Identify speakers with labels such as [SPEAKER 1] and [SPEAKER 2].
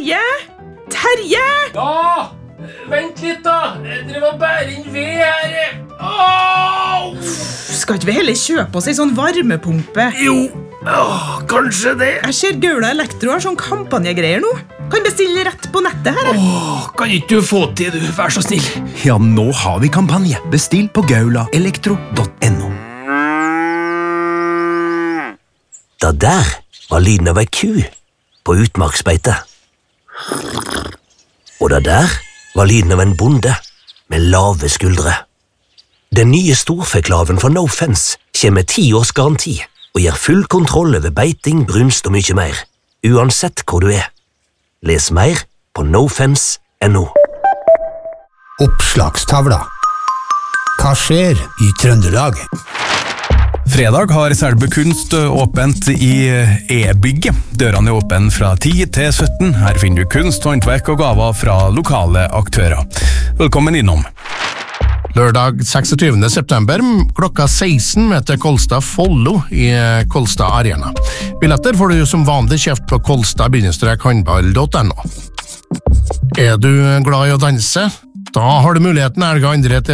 [SPEAKER 1] Terje! Terje!
[SPEAKER 2] Ja, vent litt da. Jeg driver og bærer inn ved her. Åh!
[SPEAKER 1] Skal ikke vi heller kjøpe oss en sånn varmepumpe?
[SPEAKER 2] Jo, kanskje det.
[SPEAKER 1] Jeg ser Gaula Elektro har sånn kampanjegreier nå. Kan bestille rett på nettet her.
[SPEAKER 2] Kan ikke du få til, du? Vær så snill.
[SPEAKER 3] Ja, nå har vi kampanje. Bestill på gaulaelektro.no.
[SPEAKER 4] Da der var lyden av ei ku på utmarksbeite. Og da der var lyden av en bonde med lave skuldre. Den nye storfeklaven fra No Fence kommer med 10 års garanti og gir full kontroll over beiting, brunst og mye mer, uansett hvor du er. Les mer på nofence.no.
[SPEAKER 5] Oppslagstavla. Hva skjer i Trøndelag?
[SPEAKER 6] Fredag har Selbu Kunst åpent i E-bygget. Dørene er åpne fra 10 til 17. Her finner du kunst, håndverk og gaver fra lokale aktører. Velkommen innom.
[SPEAKER 7] Lørdag 26. september klokka 16 møter Kolstad Follo i Kolstad Arena. Billetter får du som vanlig kjøpt på kolstad-handball.no. Er du glad i å danse? Da har du muligheten helga 2. til